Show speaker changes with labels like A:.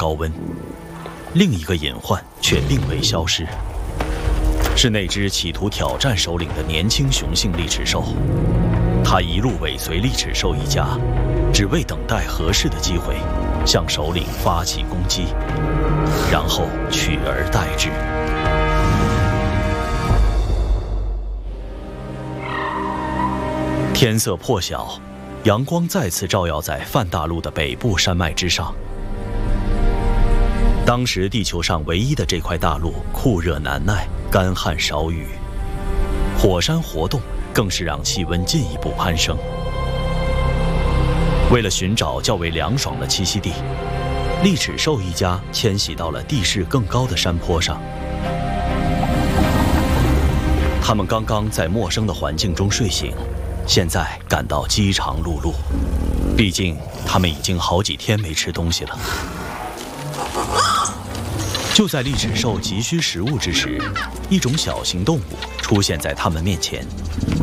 A: 高温，另一个隐患却并未消失，是那只企图挑战首领的年轻雄性利齿兽。它一路尾随利齿兽一家，只为等待合适的机会，向首领发起攻击，然后取而代之。天色破晓，阳光再次照耀在泛大陆的北部山脉之上。当时地球上唯一的这块大陆酷热难耐，干旱少雨，火山活动更是让气温进一步攀升。为了寻找较为凉爽的栖息地，利齿兽一家迁徙到了地势更高的山坡上。他们刚刚在陌生的环境中睡醒，现在感到饥肠辘辘，毕竟他们已经好几天没吃东西了。就在利齿兽急需食物之时，一种小型动物出现在他们面前。